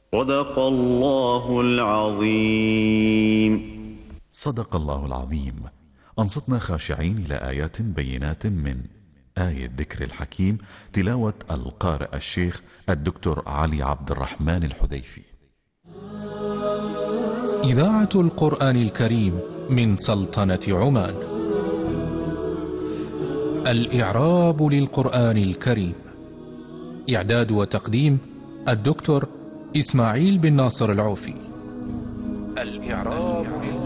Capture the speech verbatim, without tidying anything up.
صدق الله العظيم. صدق الله العظيم. أنصتنا خاشعين إلى آيات بينات من آية ذكر الحكيم، تلاوة القارئ الشيخ الدكتور علي عبد الرحمن الحذيفي. إذاعة القرآن الكريم من سلطنة عمان. الإعراب للقرآن الكريم، إعداد وتقديم الدكتور إسماعيل بن ناصر العوفي. الإعراب